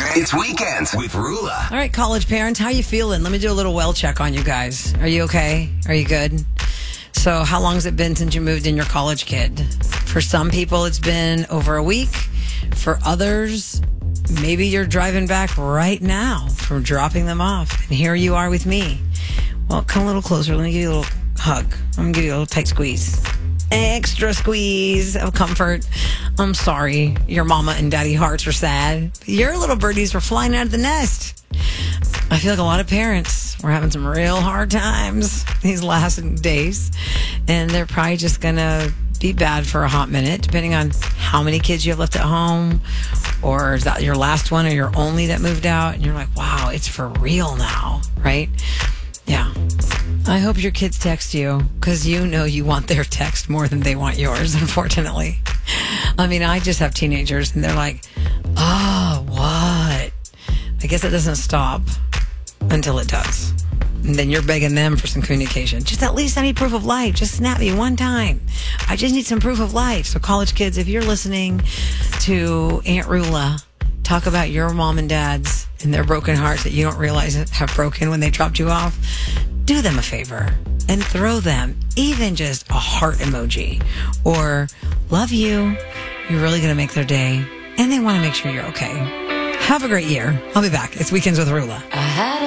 It's Weekends with Rula. All right, college parents, how you feeling? Let me do a little well check on you guys. Are you okay? Are you good? So how long has it been since you moved in your college kid? For some people, it's been over a week. For others, maybe you're driving back right now from dropping them off. And here you are with me. Well, come a little closer. Let me give you a little hug. I'm going to give you a little tight squeeze. Extra squeeze of comfort. I'm sorry your mama and daddy hearts are sad. Your little birdies were flying out of the nest. I feel like a lot of parents were having some real hard times these last days. And they're probably just going to be bad for a hot minute, depending on how many kids you have left at home. Or is that your last one or your only that moved out? And you're like, wow, it's for real now, right? Yeah. I hope your kids text you because you know you want their text more than they want yours, unfortunately. I mean, I just have teenagers and they're like, oh, what? I guess it doesn't stop until it does. And then you're begging them for some communication. Just at least I need proof of life. Just snap me one time. I just need some proof of life. So college kids, if you're listening to Aunt Rula talk about your mom and dads and their broken hearts that you don't realize have broken when they dropped you off, do them a favor and throw them even just a heart emoji or love you. You're really going to make their day and they want to make sure you're okay. Have a great year. I'll be back. It's Weekends with Rula.